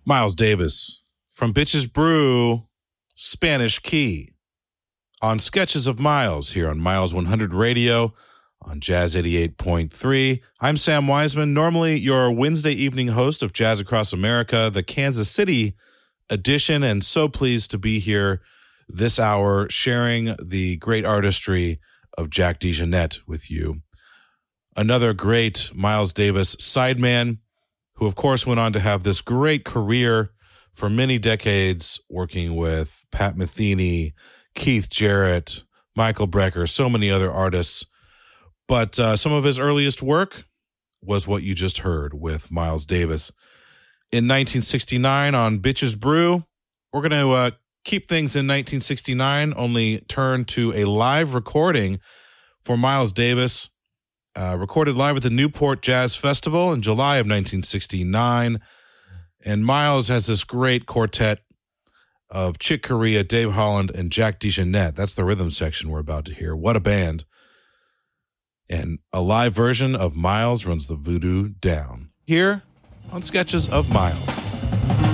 Miles Davis from Bitches Brew, Spanish Key, on Sketches of Miles here on Miles 100 Radio on Jazz 88.3. I'm Sam Wiseman, normally your Wednesday evening host of Jazz Across America, the Kansas City edition, and so pleased to be here this hour sharing the great artistry of Jack DeJohnette with you. Another great Miles Davis sideman, who of course went on to have this great career for many decades working with Pat Metheny, Keith Jarrett, Michael Brecker, so many other artists. But some of his earliest work was what you just heard with Miles Davis. In 1969 on Bitches Brew, we're going to keep things in 1969, only turn to a live recording for Miles Davis, recorded live at the Newport Jazz Festival in July of 1969. And Miles has this great quartet of Chick Corea, Dave Holland, and Jack DeJohnette. That's the rhythm section we're about to hear. What a band. And a live version of Miles Runs the Voodoo Down here on Sketches of Miles.